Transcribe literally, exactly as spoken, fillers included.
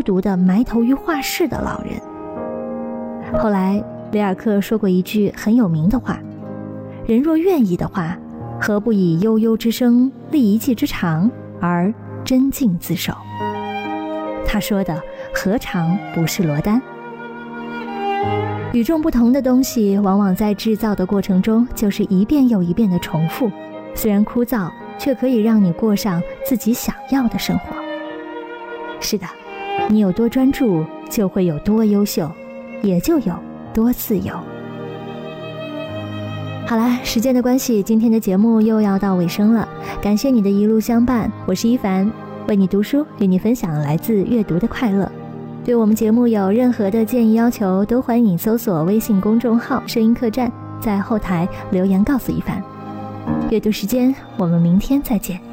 孤独地埋头于画室的老人。后来里尔克说过一句很有名的话，人若愿意的话，何不以悠悠之声立一技之长，而真境自守。他说的何尝不是罗丹？与众不同的东西往往在制造的过程中就是一遍又一遍的重复，虽然枯燥，却可以让你过上自己想要的生活。是的，你有多专注，就会有多优秀，也就有多自由。好啦，时间的关系，今天的节目又要到尾声了，感谢你的一路相伴，我是一凡，为你读书，与你分享来自阅读的快乐。对我们节目有任何的建议要求，都欢迎你搜索微信公众号声音客栈，在后台留言告诉一凡。阅读时间，我们明天再见。